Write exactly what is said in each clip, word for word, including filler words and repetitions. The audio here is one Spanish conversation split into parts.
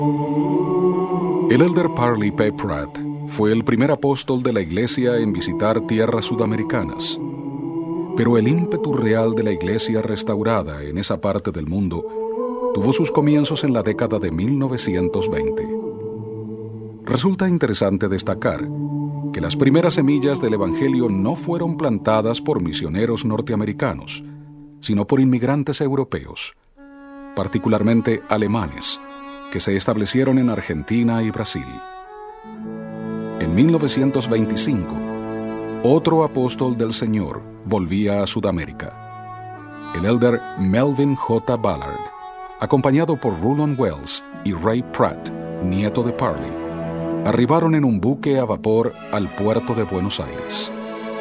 El elder Parley P. Pratt fue el primer apóstol de la Iglesia en visitar tierras sudamericanas. Pero el ímpetu real de la Iglesia restaurada en esa parte del mundo tuvo sus comienzos en la década de mil novecientos veinte. Resulta interesante destacar que las primeras semillas del Evangelio no fueron plantadas por misioneros norteamericanos, sino por inmigrantes europeos, particularmente alemanes, que se establecieron en Argentina y Brasil. En mil novecientos veinticinco, otro apóstol del Señor volvía a Sudamérica, el elder Melvin J. Ballard, acompañado por Rulon Wells y Ray Pratt, nieto de Parley. Arribaron en un buque a vapor al puerto de Buenos Aires.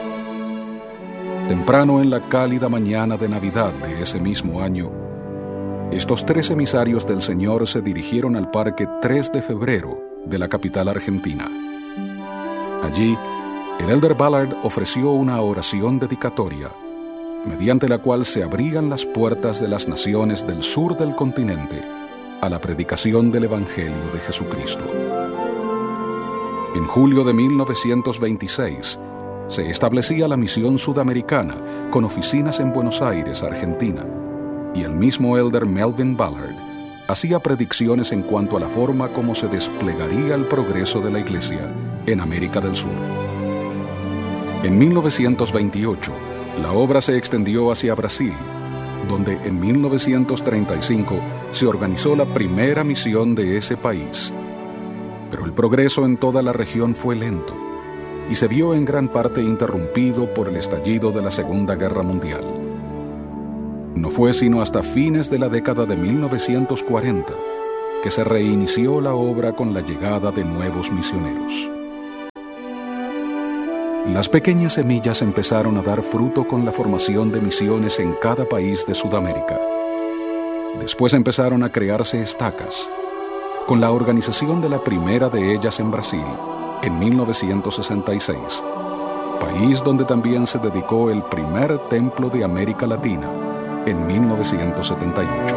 Temprano en la cálida mañana de Navidad de ese mismo año, estos tres emisarios del Señor se dirigieron al Parque tres de febrero de la capital argentina. Allí, el elder Ballard ofreció una oración dedicatoria, mediante la cual se abrían las puertas de las naciones del sur del continente a la predicación del Evangelio de Jesucristo. En julio de mil novecientos veintiséis, se establecía la misión sudamericana con oficinas en Buenos Aires, Argentina, y el mismo elder Melvin Ballard hacía predicciones en cuanto a la forma como se desplegaría el progreso de la Iglesia en América del Sur. En mil novecientos veintiocho, la obra se extendió hacia Brasil, donde en mil novecientos treinta y cinco se organizó la primera misión de ese país. Pero el progreso en toda la región fue lento y se vio en gran parte interrumpido por el estallido de la Segunda Guerra Mundial. No fue sino hasta fines de la década de mil novecientos cuarenta que se reinició la obra con la llegada de nuevos misioneros. Las pequeñas semillas empezaron a dar fruto con la formación de misiones en cada país de Sudamérica. Después empezaron a crearse estacas, con la organización de la primera de ellas en Brasil, en mil novecientos sesenta y seis, país donde también se dedicó el primer templo de América Latina, en mil novecientos setenta y ocho.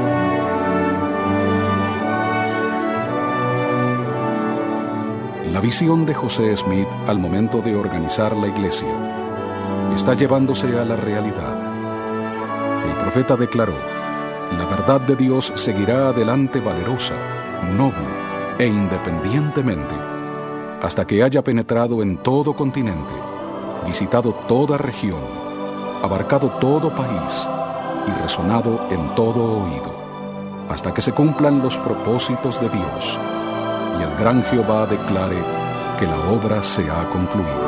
La visión de José Smith al momento de organizar la iglesia está llevándose a la realidad. El profeta declaró: la verdad de Dios seguirá adelante valerosa, noble e independientemente, hasta que haya penetrado en todo continente, visitado toda región, abarcado todo país y resonado en todo oído, hasta que se cumplan los propósitos de Dios y el gran Jehová declare que la obra se ha concluido.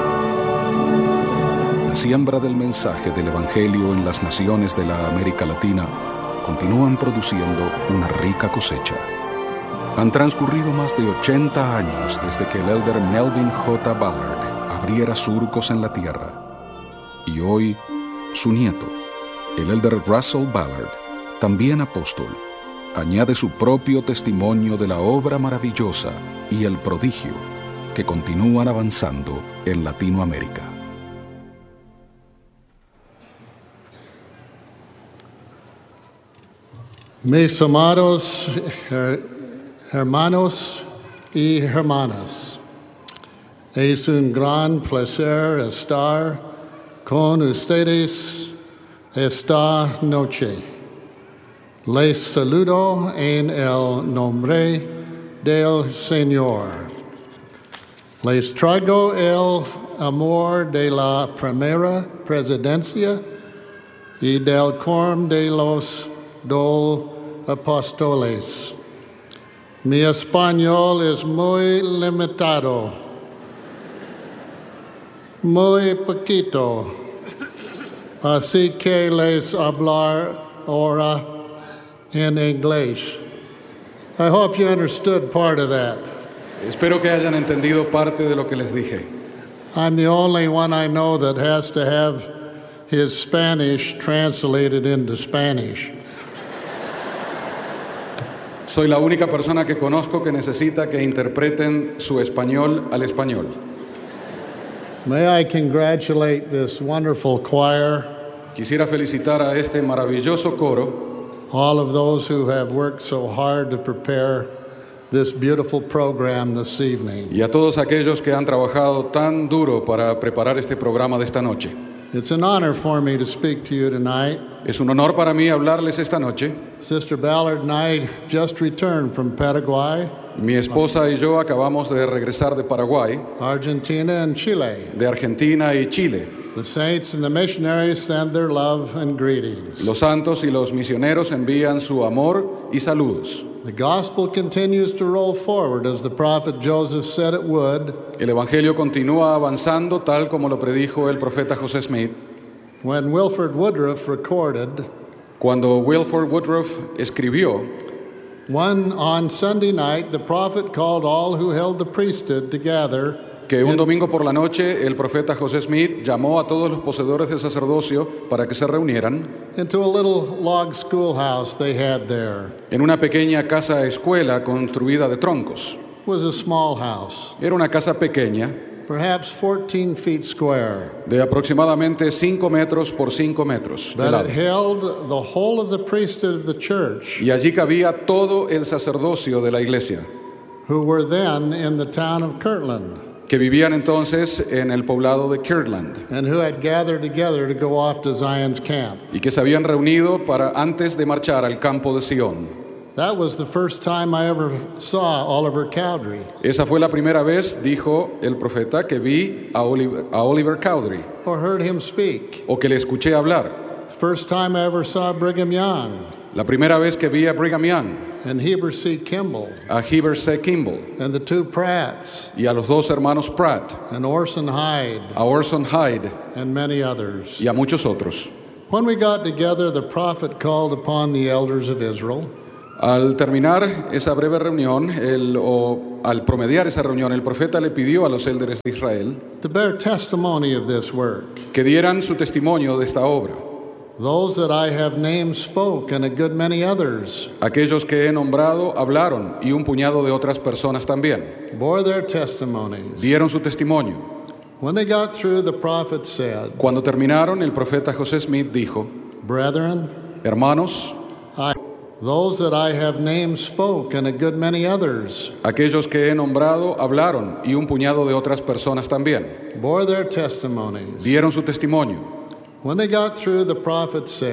La siembra del mensaje del Evangelio en las naciones de la América Latina continúan produciendo una rica cosecha. Han transcurrido más de ochenta años desde que el elder Melvin J. Ballard abriera surcos en la tierra, y hoy su nieto, el elder Russell Ballard, también apóstol, añade su propio testimonio de la obra maravillosa y el prodigio que continúan avanzando en Latinoamérica. Mis amados hermanos y hermanas, es un gran placer estar con ustedes esta noche. Les saludo en el nombre del Señor. Les traigo el amor de la primera presidencia y del quórum de los dos apóstoles. Mi español es muy limitado, muy poquito, así que les hablar ahora in English. I hope you understood part of that. Espero que hayan entendido parte de lo que les dije. I'm the only one I know that has to have his Spanish translated into Spanish. Soy la única persona que conozco que necesita que interpreten su español al español. May I congratulate this wonderful choir, Quisiera felicitar a este maravilloso coro, all of those who have worked so hard to prepare this beautiful program this evening. y a todos aquellos que han trabajado tan duro para preparar este programa de esta noche. It's an honor for me to speak to you tonight. Es un honor para mí hablarles esta noche. Sister Ballard and I just returned from Paraguay, Mi esposa y yo acabamos de regresar de Paraguay, Argentina, and Chile. de Argentina y Chile. The saints and the missionaries send their love and greetings. Los santos y los misioneros envían su amor y saludos. The gospel continues to roll forward as the prophet Joseph said it would El Evangelio continúa avanzando tal como lo predijo el profeta José Smith. when Wilford Woodruff recorded, Cuando Wilford Woodruff escribió, one on Sunday night the prophet called all who held the priesthood to gather que un domingo por la noche el profeta José Smith llamó a todos los poseedores del sacerdocio para que se reunieran into a little log schoolhouse they had there. en una pequeña casa escuela construida de troncos. It was a small house, Era una casa pequeña perhaps fourteen feet square, de aproximadamente cinco metros por cinco metros de but lado. it held the whole of the priesthood of the church, Y allí cabía todo el sacerdocio de la iglesia, who were then in the town of Kirtland, que vivían entonces en el poblado de Kirtland and who had gathered together to go off to Zion's camp. y que se habían reunido para antes de marchar al campo de Sion. That was the first time I ever saw Oliver Cowdery. Esa fue la primera vez, dijo el profeta, que vi a Oliver, a Oliver Cowdery, Or heard him speak. o que le escuché hablar. The first time I ever saw Brigham Young La primera vez que vi a Brigham Young, and Heber C. Kimball a Heber C. Kimball and the two Pratts y a los dos hermanos Pratt, and Orson Hyde a Orson Hyde and many others. y a muchos otros. When we got together, the prophet called upon the elders of Israel Al terminar esa breve reunión, el, o al promediar esa reunión, el profeta le pidió a los élderes de Israel to bear testimony of this work. que dieran su testimonio de esta obra. Those that I have named spoke, and a good many others Aquellos que he nombrado hablaron y un puñado de otras personas también bore their testimonies. dieron su testimonio. When they got through, the prophet said, Cuando terminaron, el profeta José Smith dijo, Brethren, hermanos, I, those that I have named spoke, and a good many others aquellos que he nombrado hablaron y un puñado de otras personas también bore their testimonies. dieron su testimonio. When they got through, the prophet said,